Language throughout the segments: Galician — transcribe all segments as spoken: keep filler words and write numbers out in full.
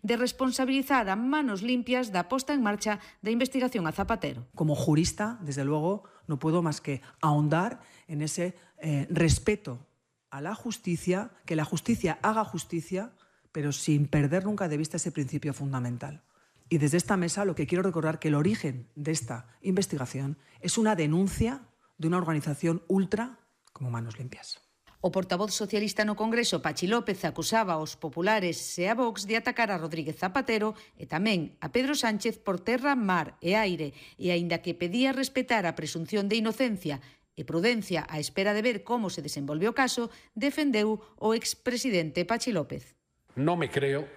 de responsabilizar a manos limpias da posta en marcha da investigación a Zapatero. Como jurista, desde luego, no puedo más que ahondar en ese eh, respeto a la justicia, que la justicia haga justicia, pero sin perder nunca de vista ese principio fundamental. Y desde esta mesa lo que quiero recordar que el origen de esta investigación es una denuncia de una organización ultra como Manos Limpias. O portavoz socialista no Congreso, Pachi López, acusaba aos populares e a Vox de atacar a Rodríguez Zapatero e tamén a Pedro Sánchez por terra, mar e aire, e aínda que pedía respetar a presunción de inocencia e prudencia á espera de ver como se desenvolve o caso, defendeu o expresidente Pachi López. No me creo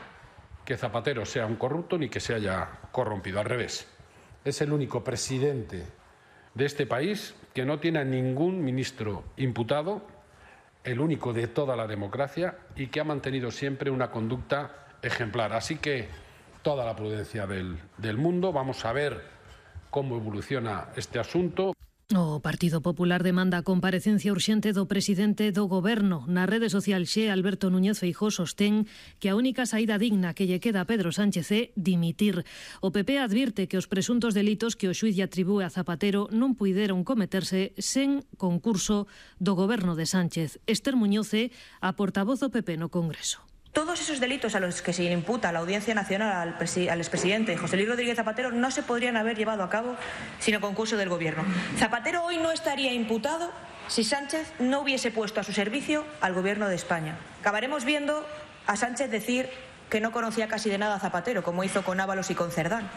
que Zapatero sea un corrupto ni que se haya corrompido, al revés. Es el único presidente de este país que no tiene a ningún ministro imputado, el único de toda la democracia, y que ha mantenido siempre una conducta ejemplar. Así que toda la prudencia del, del mundo. Vamos a ver cómo evoluciona este asunto. O Partido Popular demanda a comparecencia urxente do presidente do Goberno. Na rede social Xe, Alberto Núñez Feijóo sostén que a única saída digna que lle queda a Pedro Sánchez é dimitir. O P P advirte que os presuntos delitos que o xuíz lle atribúe a Zapatero non puideron cometerse sen concurso do Goberno de Sánchez. Ester Muñoz é a portavoz do P P no Congreso. Todos esos delitos a los que se le imputa a la Audiencia Nacional al, al expresidente José Luis Rodríguez Zapatero no se podrían haber llevado a cabo sin el concurso del Gobierno. Zapatero hoy no estaría imputado si Sánchez no hubiese puesto a su servicio al Gobierno de España. Acabaremos viendo a Sánchez decir que no conocía casi de nada a Zapatero, como hizo con Ábalos y con Cerdán.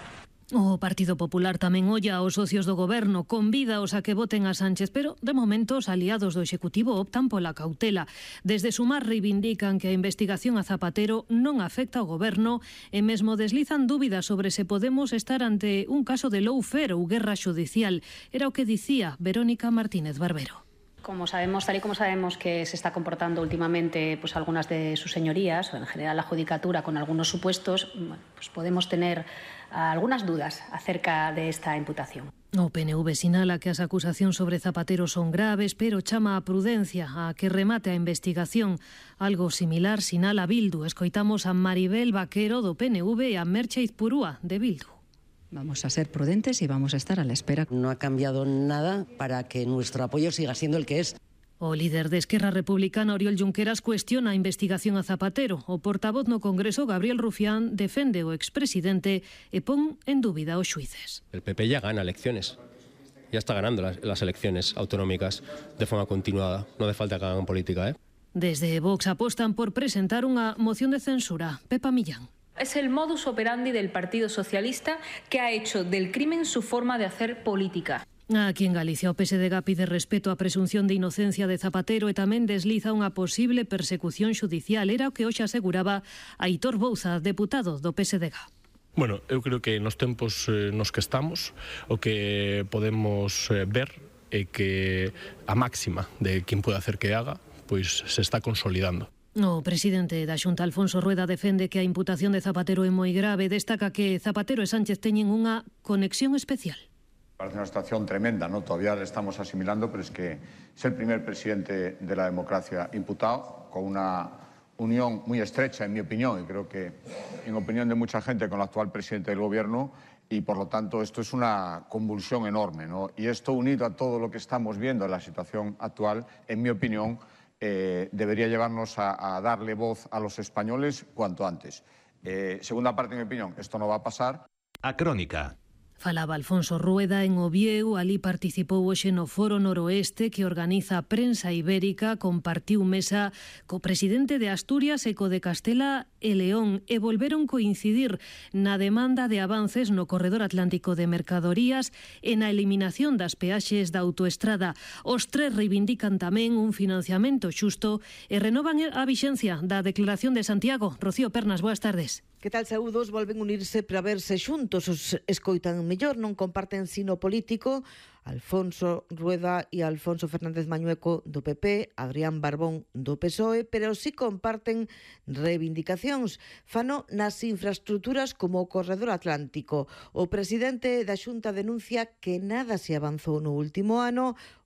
O Partido Popular tamén olla aos socios do Goberno, convídaos a que voten a Sánchez, pero de momento os aliados do Executivo optan pola cautela. Desde Sumar reivindican que a investigación a Zapatero non afecta ao Goberno e mesmo deslizan dúbidas sobre se podemos estar ante un caso de lawfare ou guerra xudicial. Era o que dicía Verónica Martínez Barbero. Como sabemos, tal y como sabemos que se está comportando últimamente pues algunas de sus señorías, o en general la judicatura con algunos supuestos, pues podemos tener algunas dudas acerca de esta imputación. O P N V sinala que as acusacións sobre Zapatero son graves, pero chama a prudencia a que remate a investigación. Algo similar sinala Bildu. Escoitamos a Maribel Vaquero do P N V e a Merche Izpurúa de Bildu. Vamos a ser prudentes y vamos a estar a la espera. No ha cambiado nada para que nuestro apoyo siga siendo el que es. O líder de Esquerra Republicana, Oriol Junqueras, cuestiona a investigación a Zapatero. O portavoz no Congreso, Gabriel Rufián, defende o expresidente e pon en dúbida os xuíces. El P P ya gana elecciones. Ya está ganando las, las elecciones autonómicas de forma continuada. No hace falta que hagan política, ¿eh? Desde Vox apostan por presentar unha moción de censura. Pepa Millán. Es el modus operandi del Partido Socialista que ha hecho del crimen su forma de hacer política. Aquí en Galicia o P S D G pide respeto á presunción de inocencia de Zapatero e tamén desliza unha posible persecución xudicial. Era o que hoxe aseguraba Aitor Bouza, deputado do P S D G. Bueno, eu creo que nos tempos eh, nos que estamos o que podemos eh, ver é que a máxima de quen pode hacer que haga pois se está consolidando. O presidente da Xunta, Alfonso Rueda, defende que a imputación de Zapatero é moi grave. Destaca que Zapatero e Sánchez teñen unha conexión especial. Parece una situación tremenda, ¿no? Todavía la estamos asimilando, pero es que es el primer presidente de la democracia imputado, con una unión muy estrecha, en mi opinión, y creo que en opinión de mucha gente, con el actual presidente del Gobierno, y por lo tanto esto es una convulsión enorme, ¿no? Y esto, unido a todo lo que estamos viendo en la situación actual, en mi opinión, Eh, debería llevarnos a, a darle voz a los españoles cuanto antes. Eh, segunda parte, en mi opinión, esto no va a pasar. A Crónica. Falaba Alfonso Rueda en Oviedo, ali participou hoxe no Foro Noroeste que organiza Prensa Ibérica, compartiu mesa co presidente de Asturias e co de Castela e León e volveron coincidir na demanda de avances no corredor atlántico de mercadorías e na eliminación das peaxes da autoestrada. Os tres reivindican tamén un financiamento xusto e renovan a vixencia da Declaración de Santiago. Rocío Pernas, boas tardes. Que tal, saúdos? Volven unirse para verse xuntos, os escoitan mellor, non comparten sino político. Alfonso Rueda e Alfonso Fernández Mañueco do P P, Adrián Barbón do P S O E, pero sí comparten reivindicacións. Fano nas infraestructuras como o corredor atlántico. O presidente da Xunta denuncia que nada se avanzou no último ano.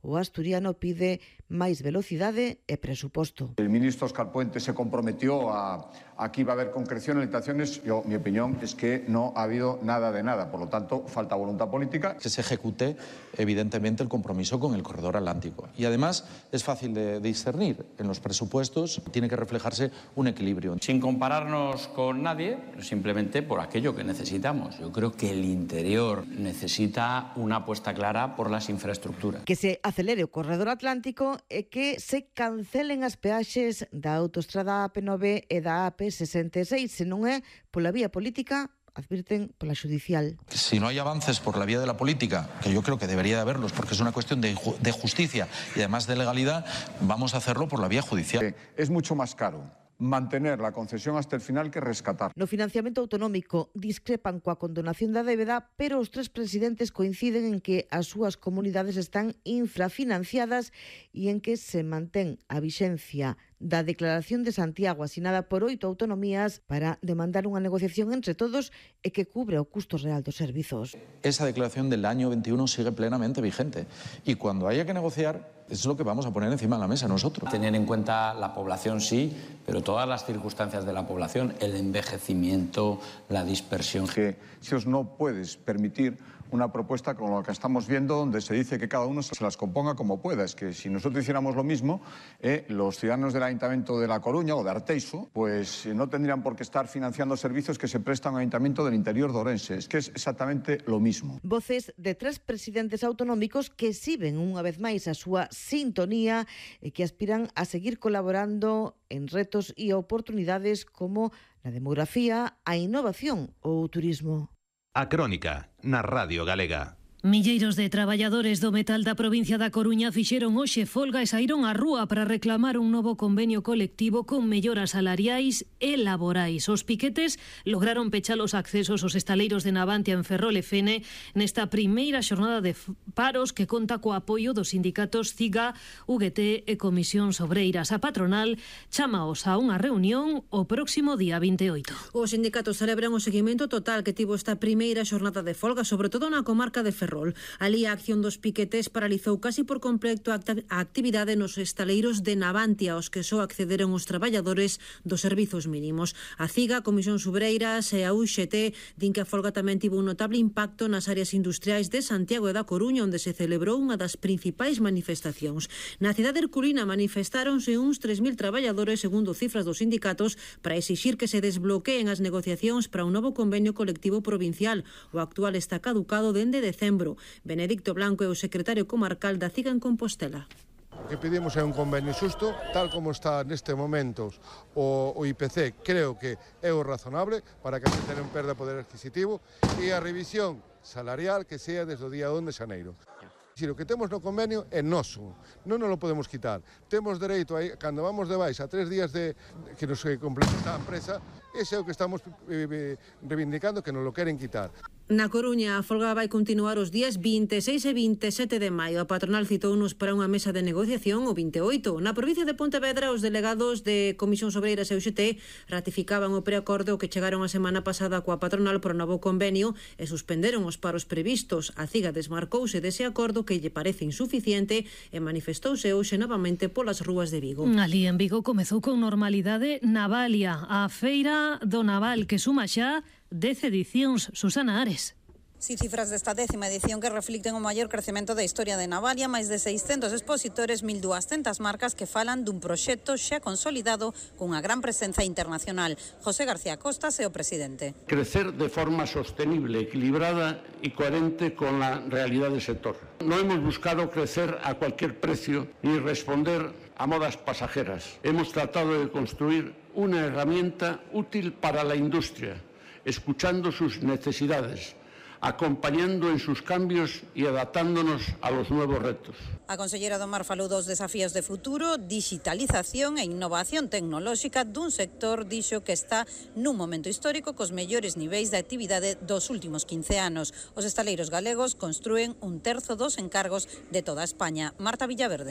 o asturiano pide máis velocidade e presuposto. El ministro Óscar Puente se comprometió a, a que iba a haber concreción en licitaciones. Yo, mi opinión es que no ha habido nada de nada, por lo tanto, falta voluntad política. Que se ejecute, evidentemente, el compromiso con el corredor atlántico. Y además es fácil de, de discernir. En los presupuestos tiene que reflejarse un equilibrio. Sin compararnos con nadie, simplemente por aquello que necesitamos. Yo creo que el interior necesita una apuesta clara por las infraestructuras. Que se acelere o corredor atlántico e que se cancelen as peaxes da autoestrada A P nove e da A P sesenta e seis, se non é pola vía política, advirten pola judicial. Si no hay avances por la vía de la política, que yo creo que debería de haberlos, porque es una cuestión de, de justicia y además de legalidad, vamos a hacerlo por la vía judicial. Es mucho más caro mantener la concesión hasta el final que rescatar. No financiamento autonómico discrepan coa condonación da débeda, pero os tres presidentes coinciden en que as súas comunidades están infrafinanciadas e en que se mantén a vixencia da Declaración de Santiago asinada por oito autonomías para demandar unha negociación entre todos e que cubre o custo real dos servizos. Esa declaración del año veintiuno sigue plenamente vigente y cuando haya que negociar es lo que vamos a poner encima de la mesa nosotros. Tener en cuenta la población sí, pero todas las circunstancias de la población, el envejecimiento, la dispersión. Que si os no puedes permitir una propuesta como la que estamos viendo, donde se dice que cada uno se las componga como pueda. Es que si nosotros hiciéramos lo mismo, eh, los ciudadanos del Ayuntamiento de La Coruña o de Arteixo, pues eh, no tendrían por qué estar financiando servicios que se prestan al Ayuntamiento del interior de Ourense. Es que es exactamente lo mismo. Voces de tres presidentes autonómicos que exhiben unha vez máis a súa sintonía e que aspiran a seguir colaborando en retos e oportunidades como la demografía, a innovación ou o turismo. A Crónica, na Radio Galega. Milleiros de traballadores do metal da provincia da Coruña fixeron hoxe folga e saíron á rúa para reclamar un novo convenio colectivo con melloras salariais e laborais. Os piquetes lograron pechar os accesos aos estaleiros de Navantia en Ferrol e Fene nesta primeira xornada de paros que conta co apoio dos sindicatos CIGA, U G T e Comisións Obreiras. A patronal chamaos a unha reunión o próximo día vinte e oito. Os sindicatos celebran o seguimento total que tivo esta primeira xornada de folga, sobre todo na comarca de Ferrol. Alí a acción dos piquetes paralizou casi por completo a actividade nos estaleiros de Navantia, aos que só accederon os traballadores dos servizos mínimos. A CIGA, Comisións Obreiras e a U G T din que a folga tamén tivo un notable impacto nas áreas industriais de Santiago e da Coruña, onde se celebrou unha das principais manifestacións. Na cidade herculina manifestáronse uns tres mil traballadores, segundo cifras dos sindicatos, para exixir que se desbloqueen as negociacións para un novo convenio colectivo provincial. O actual está caducado dende decembro. Benedicto Blanco é o secretario comarcal da CIGA en Compostela. O que pedimos é un convenio xusto, tal como está neste momento o, o I P C, creo que é o razonable para que a xente non perda poder adquisitivo, e a revisión salarial que sea desde o día onde de xaneiro. Si o que temos no convenio é noso, non nos lo podemos quitar. Temos dereito, a, cando vamos de baixa, a tres días de que nos complementa a empresa, ese é o que estamos eh, reivindicando, que nos lo queren quitar. Na Coruña, a folga vai continuar os días vinte e seis e vinte e sete de maio. A patronal citounos para unha mesa de negociación o vinte e oito. Na provincia de Pontevedra, os delegados de Comisións Obreiras e U G T ratificaban o preacordo que chegaron a semana pasada coa patronal por novo convenio e suspenderon os paros previstos. A CIGA desmarcouse dese acordo que lle parece insuficiente e manifestouse hoxe novamente polas rúas de Vigo. Alí en Vigo comezou con normalidade Navalia, a feira do naval que suma xa dez edicións. Susana Ares. Si cifras desta décima edición que reflicten o maior crecemento da historia de Navalia, máis de seiscentos expositores, mil duascentas marcas que falan dun proxecto xa consolidado cunha gran presenza internacional. José García Costas é o presidente. Crecer de forma sostenible, equilibrada e coherente con la realidad del sector. No hemos buscado crecer a cualquier precio ni responder a modas pasajeras. Hemos tratado de construir una herramienta útil para la industria, escuchando sus necesidades, acompañando en sus cambios y adaptándonos a los nuevos retos. A consellera do Mar falou dos desafíos de futuro, digitalización e innovación tecnolóxica dun sector, dixo, que está nun momento histórico cos mellores niveis de actividade dos últimos quince anos. Os estaleiros galegos construen un terzo dos encargos de toda España. Marta Villaverde.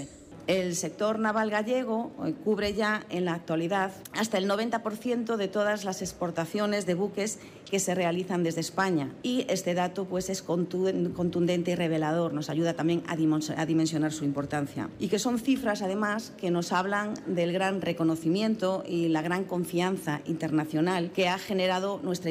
El sector naval gallego cubre ya en la actualidad hasta el noventa por ciento de todas las exportaciones de buques que se realizan desde España, y este dato pues es contundente y revelador, nos ayuda también a dimensionar su importancia, y que son cifras además que nos hablan del gran reconocimiento y la gran confianza internacional que ha generado nuestra